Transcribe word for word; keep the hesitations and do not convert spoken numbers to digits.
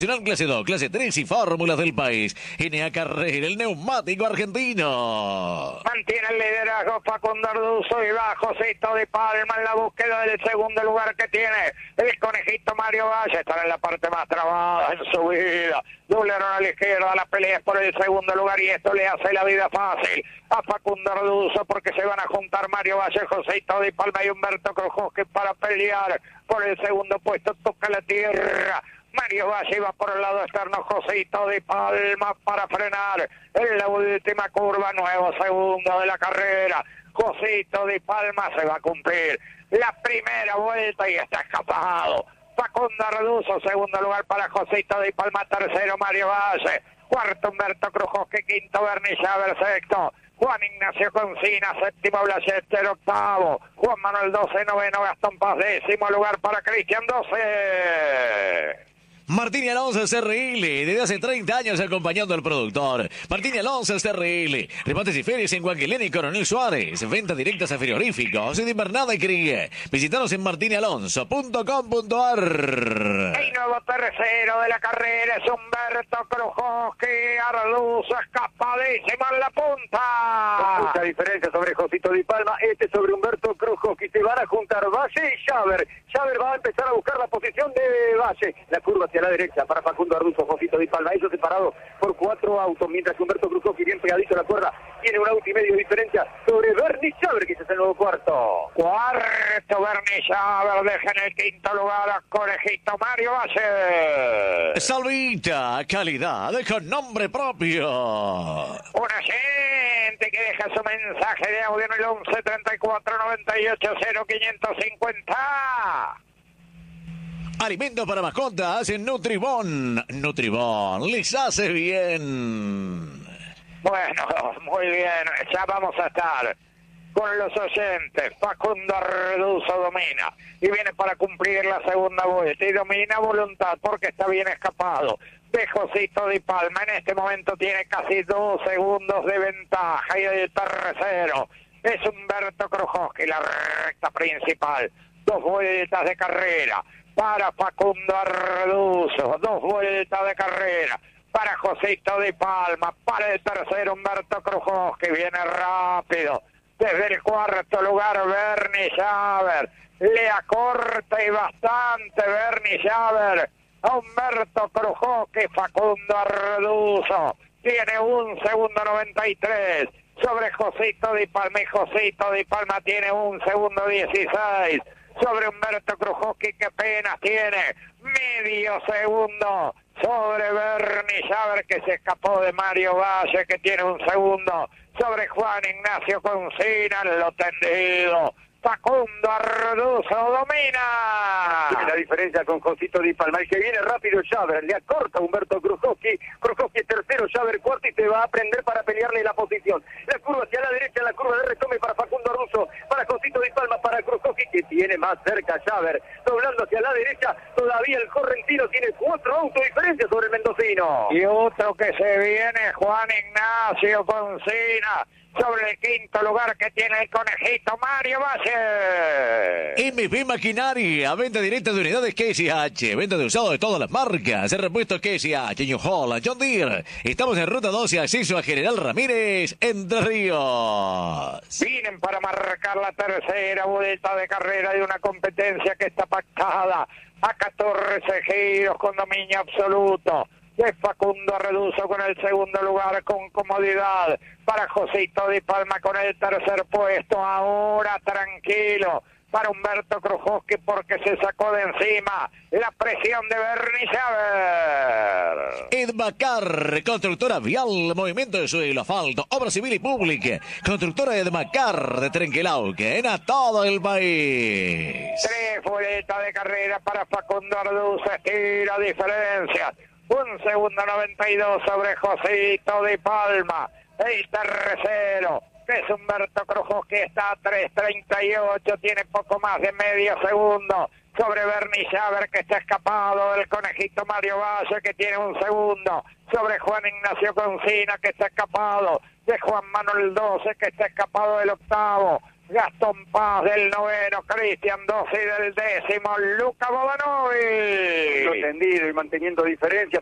Clase dos, clase tres y fórmulas del país. N A Carrera, el neumático argentino. Mantiene el liderazgo Facundo Arduzo y va Josito de Palma en la búsqueda del segundo lugar que tiene el conejito Mario Valle. Estará en la parte más trabada en su vida. Doblaron a la izquierda, la pelea es por el segundo lugar y esto le hace la vida fácil a Facundo Arduzo porque se van a juntar Mario Valle, Josito de Palma y Humberto Crujosque para pelear por el segundo puesto. Toca la tierra. Mario Valle va por el lado externo, Josito de Palma para frenar en la última curva, nuevo segundo de la carrera. Josito de Palma se va a cumplir la primera vuelta y está escapado. Facundo Arduzo, segundo lugar para Josito de Palma, tercero Mario Valle, cuarto Humberto Crujosque, quinto Bernie Schaber, sexto Juan Ignacio Concina, séptimo Blachester, octavo Juan Manuel doce, noveno Gastón Paz, décimo lugar para Cristian doce. Martín Alonso C R L, desde hace treinta años acompañando al productor. Martín Alonso C R L, remates y ferias en Guanquilén y Coronel Suárez, ventas directas a frigoríficos de invernada y cría. Visítanos en martín alonso punto com punto a r. El nuevo tercero de la carrera es Humberto Crujosque, Arduzo escapadísimo en la punta. Con mucha diferencia sobre Josito de Palma, este sobre Humberto Crujosque. Se van a juntar Valle y Schaber. Schaber va a empezar a buscar la posición de Valle. La curva hacia la derecha para Facundo Arduzo, Josito de Palma. Ellos separados por cuatro autos, mientras que Humberto Crujosque, bien pegadito a la cuerda, tiene un auto y medio de diferencia sobre Bernie Schaber, que es el nuevo cuarto. Cuarto Bernie Schaber, deja en el quinto lugar a Conejito Mario Valle. Salvita, calidad con nombre propio. Una gente que deja su mensaje de audio en el once treinta y cuatro noventa y ocho cero quinientos cincuenta. Alimento para mascotas en Nutribón. Nutribón, les hace bien. Bueno, muy bien, ya vamos a estar con los oyentes. Facundo Arduzo domina y viene para cumplir la segunda vuelta y domina voluntad porque está bien escapado de Josito de Palma. En este momento tiene casi dos segundos de ventaja y el tercero es Humberto Crujosque, la recta principal. Dos vueltas de carrera para Facundo Arduzo, dos vueltas de carrera para Josito de Palma, para el tercero Humberto Crujosque, viene rápido desde el cuarto lugar Bernie Schaber, le acorta y bastante Bernie Schaber a Humberto Crujosque. Facundo Arduzo tiene un segundo noventa y tres sobre Josito de Palma y Josito de Palma tiene un segundo dieciséis sobre Humberto Crujosque, que apenas tiene medio segundo sobre Bernie Schaber, que se escapó de Mario Valle, que tiene un segundo sobre Juan Ignacio Concina en lo tendido. Facundo Arduzo domina. Tiene la diferencia con Josito de Palma. El que viene rápido Schaber, le acorta a Humberto Crujosque. Crujosque tercero, Schaber cuarto y se va a prender para pelearle la posición. La curva hacia la derecha, la curva de retome para Facundo Arduzo, para Josito de Palma, para Crujosque, que tiene más cerca Schaber. Doblando hacia la derecha, todavía el correntino tiene cuatro autos de diferencia sobre el mendocino. Y otro que se viene, Juan Ignacio Concina, sobre el quinto lugar que tiene el conejito Mario Valle. M P Maquinaria, venta directa de unidades K S H, venta de usado de todas las marcas, el repuesto K S H, New Holland, John Deere. Estamos en ruta doce, acceso a General Ramírez, Entre Ríos. Vienen para marcar la tercera vuelta de carrera de una competencia que está pactada a catorce giros con dominio absoluto de Facundo Arduzo con el segundo lugar con comodidad para Josito de Palma con el tercer puesto. Ahora tranquilo para Humberto Crujosque porque se sacó de encima la presión de Bernie Schaber. Edmacar, constructora vial, movimiento de suelo, asfalto, obra civil y pública. Constructora Edmacar de Trenquelauque, en a todo el país. Tres vueltas de carrera para Facundo Arduzo, estira diferencias. Un segundo noventa y dos sobre Josito de Palma. El tercero, que es Humberto Crujosque, que está a tres treinta y ocho, tiene poco más de medio segundo sobre Bernie Schaber, que está escapado del conejito Mario Valle, que tiene un segundo sobre Juan Ignacio Concina, que está escapado de Juan Manuel doce, que está escapado del octavo Gastón Paz del noveno, Cristian Dossi del décimo, Luca Bodanovi. Tendido y manteniendo diferencia.